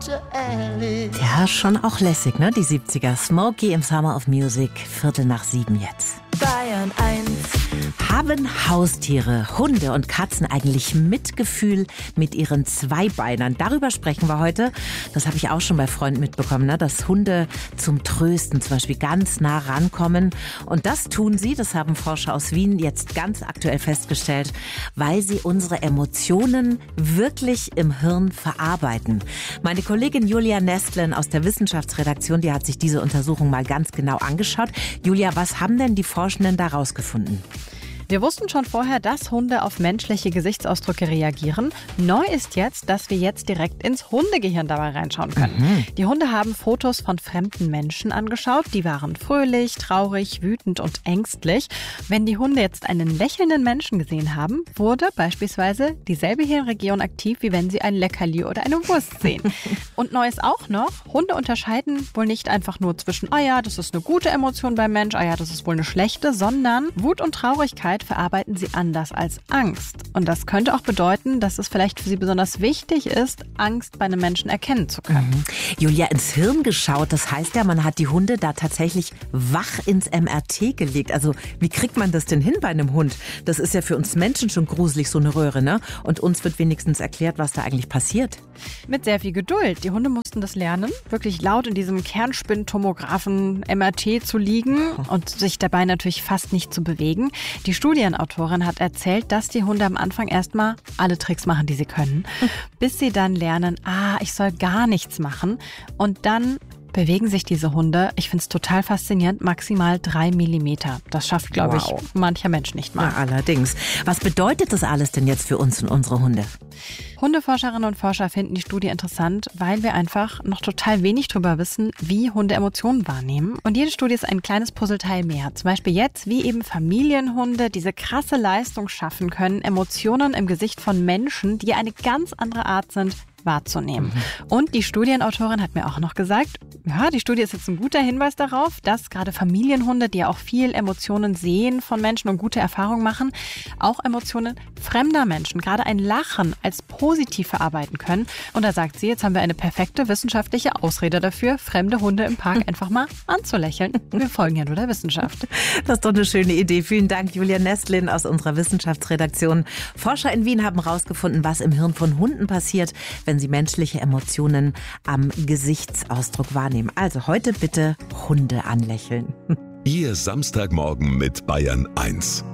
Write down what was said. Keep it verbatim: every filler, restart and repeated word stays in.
Ja, schon auch lässig, ne? Die siebziger. Smokey im Summer of Music, Viertel nach sieben jetzt. Bayern eins. Haben Haustiere, Hunde und Katzen eigentlich Mitgefühl mit ihren Zweibeinern? Darüber sprechen wir heute. Das habe ich auch schon bei Freunden mitbekommen, ne? Dass Hunde zum Trösten zum Beispiel ganz nah rankommen. Und das tun sie, das haben Forscher aus Wien jetzt ganz aktuell festgestellt, weil sie unsere Emotionen wirklich im Hirn verarbeiten. Meine Kollegin Julia Nestlin aus der Wissenschaftsredaktion, die hat sich diese Untersuchung mal ganz genau angeschaut. Julia, was haben denn die Forschenden da rausgefunden? Wir wussten schon vorher, dass Hunde auf menschliche Gesichtsausdrücke reagieren. Neu ist jetzt, dass wir jetzt direkt ins Hundegehirn dabei reinschauen können. Mhm. Die Hunde haben Fotos von fremden Menschen angeschaut. Die waren fröhlich, traurig, wütend und ängstlich. Wenn die Hunde jetzt einen lächelnden Menschen gesehen haben, wurde beispielsweise dieselbe Hirnregion aktiv, wie wenn sie ein Leckerli oder eine Wurst sehen. Und neu ist auch noch, Hunde unterscheiden wohl nicht einfach nur zwischen, ah ja, das ist eine gute Emotion beim Mensch, ah ja, das ist wohl eine schlechte, sondern Wut und Traurigkeit verarbeiten sie anders als Angst. Und das könnte auch bedeuten, dass es vielleicht für sie besonders wichtig ist, Angst bei einem Menschen erkennen zu können. Mhm. Julia, ins Hirn geschaut, das heißt ja, man hat die Hunde da tatsächlich wach ins M R T gelegt. Also wie kriegt man das denn hin bei einem Hund? Das ist ja für uns Menschen schon gruselig, so eine Röhre, ne? Und uns wird wenigstens erklärt, was da eigentlich passiert. Mit sehr viel Geduld. Die Hunde mussten das lernen, wirklich laut in diesem Kernspintomographen M R T zu liegen und sich dabei natürlich fast nicht zu bewegen. Die Studienautorin hat erzählt, dass die Hunde am Anfang erstmal alle Tricks machen, die sie können, bis sie dann lernen, ah, ich soll gar nichts machen. Und dann bewegen sich diese Hunde, ich finde es total faszinierend, maximal drei Millimeter. Das schafft, glaube wow. ich, mancher Mensch nicht mal. Ja, allerdings. Was bedeutet das alles denn jetzt für uns und unsere Hunde? Hundeforscherinnen und Forscher finden die Studie interessant, weil wir einfach noch total wenig darüber wissen, wie Hunde Emotionen wahrnehmen. Und jede Studie ist ein kleines Puzzleteil mehr. Zum Beispiel jetzt, wie eben Familienhunde diese krasse Leistung schaffen können, Emotionen im Gesicht von Menschen, die eine ganz andere Art sind, wahrzunehmen. Mhm. Und die Studienautorin hat mir auch noch gesagt, ja, die Studie ist jetzt ein guter Hinweis darauf, dass gerade Familienhunde, die ja auch viel Emotionen sehen von Menschen und gute Erfahrungen machen, auch Emotionen fremder Menschen, gerade ein Lachen, als positiv verarbeiten können. Und da sagt sie, jetzt haben wir eine perfekte wissenschaftliche Ausrede dafür, fremde Hunde im Park einfach mal anzulächeln. Wir folgen ja nur der Wissenschaft. Das ist doch eine schöne Idee. Vielen Dank, Julia Nestlin aus unserer Wissenschaftsredaktion. Forscher in Wien haben herausgefunden, was im Hirn von Hunden passiert, wenn sie menschliche Emotionen am Gesichtsausdruck wahrnehmen. Also heute bitte Hunde anlächeln. Ihr Samstagmorgen mit Bayern eins.